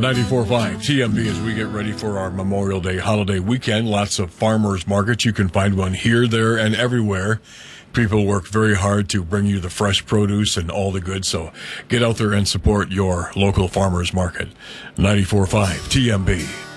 94.5 TMB as we get ready for our Memorial Day holiday weekend. Lots of farmers markets. You can find one here, there, and everywhere. People work very hard to bring you the fresh produce and all the goods. So get out there and support your local farmers market. 94.5 TMB.